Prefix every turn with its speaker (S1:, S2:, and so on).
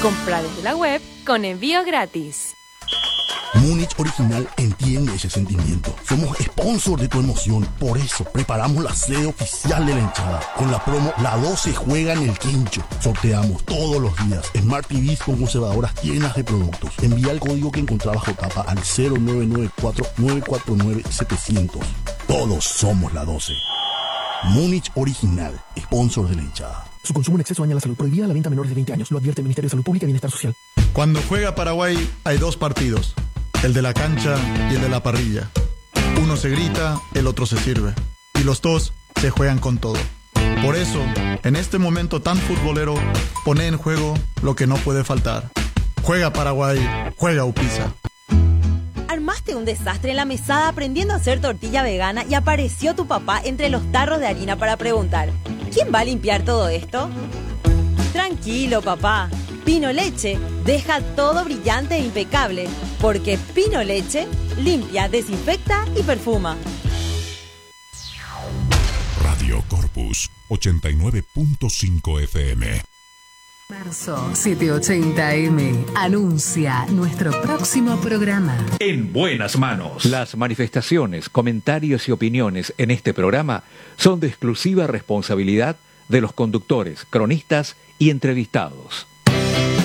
S1: Compra desde la web con envío gratis.
S2: Múnich Original entiende ese sentimiento. Somos sponsor de tu emoción. Por eso preparamos la sede oficial de la hinchada. Con la promo La 12 juega en el quincho. Sorteamos todos los días Smart TVs con conservadoras llenas de productos. Envía el código que encontrás bajo tapa al 0994-949-700. Todos somos La 12. Múnich Original, sponsor de la hinchada.
S3: Su consumo en exceso daña la salud. Prohibida la venta a menores de 20 años. Lo advierte el Ministerio de Salud Pública y Bienestar Social.
S4: Cuando juega Paraguay hay dos partidos. El de la cancha y el de la parrilla. Uno se grita, el otro se sirve. Y los dos se juegan con todo. Por eso, en este momento tan futbolero, pone en juego lo que no puede faltar. Juega Paraguay, juega Upisa.
S5: Armaste un desastre en la mesada aprendiendo a hacer tortilla vegana y apareció tu papá entre los tarros de harina para preguntar: ¿quién va a limpiar todo esto? Tranquilo, papá. Pino Leche deja todo brillante e impecable, porque Pino Leche limpia, desinfecta y perfuma.
S6: Radio Corpus 89.5 FM.
S7: Marzo 780M anuncia nuestro próximo programa.
S8: En buenas manos.
S9: Las manifestaciones, comentarios y opiniones en este programa son de exclusiva responsabilidad de los conductores, cronistas y entrevistados.